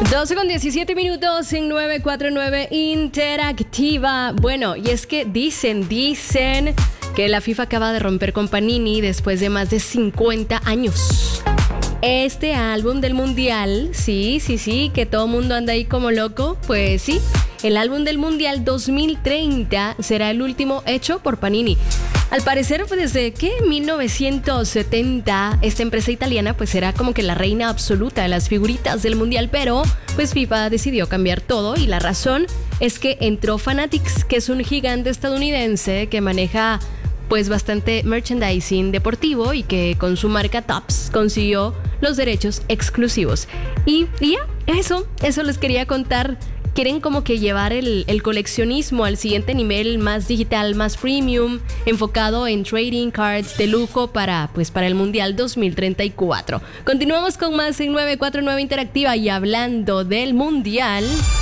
12:17 en 949 Interactiva. Bueno, y es que dicen que la FIFA acaba de romper con Panini después de más de 50 años. Este álbum del Mundial, sí, que todo el mundo anda ahí como loco, pues sí, el álbum del Mundial 2030 será el último hecho por Panini. Al parecer, pues desde 1970, esta empresa italiana pues era como que la reina absoluta de las figuritas del Mundial, pero pues FIFA decidió cambiar todo y la razón es que entró Fanatics, que es un gigante estadounidense que maneja pues bastante merchandising deportivo y que con su marca Topps consiguió los derechos exclusivos. Y ya, eso les quería contar. Quieren como que llevar el coleccionismo al siguiente nivel, más digital, más premium, enfocado en trading cards de lujo para el Mundial 2034. Continuamos con más en 949 Interactiva y hablando del Mundial.